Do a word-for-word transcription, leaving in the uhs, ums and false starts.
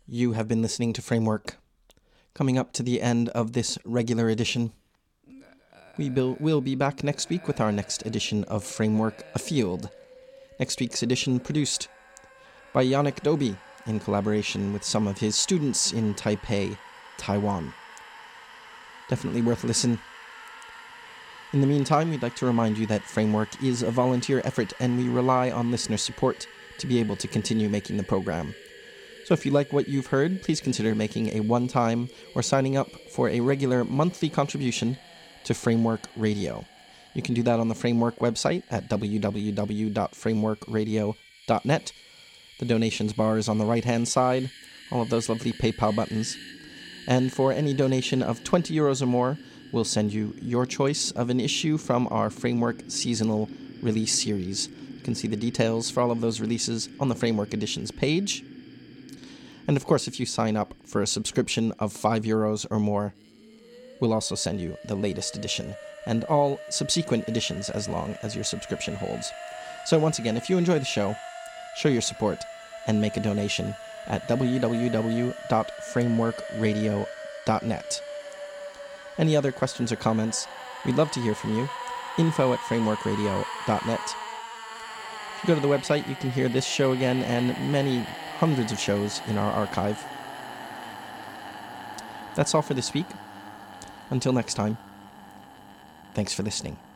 You have been listening to Framework. Coming up to the end of this regular edition, we will be back next week with our next edition of Framework Afield. Next week's edition produced by Yannick Doby in collaboration with some of his students in Taipei, Taiwan. Definitely worth a listen. In the meantime, we'd like to remind you that Framework is a volunteer effort and we rely on listener support to be able to continue making the program. So if you like what you've heard, please consider making a one-time or signing up for a regular monthly contribution to Framework Radio. You can do that on the Framework website at w w w dot framework radio dot net. The donations bar is on the right-hand side, all of those lovely PayPal buttons. And for any donation of twenty euros or more, we'll send you your choice of an issue from our Framework seasonal release series. You can see the details for all of those releases on the Framework Editions page. And of course, if you sign up for a subscription of five euros or more, we'll also send you the latest edition and all subsequent editions as long as your subscription holds. So once again, if you enjoy the show, show your support and make a donation at w w w dot framework radio dot net. Any other questions or comments, we'd love to hear from you. info at framework radio dot net. If you go to the website, you can hear this show again and many hundreds of shows in our archive. That's all for this week. Until next time, thanks for listening.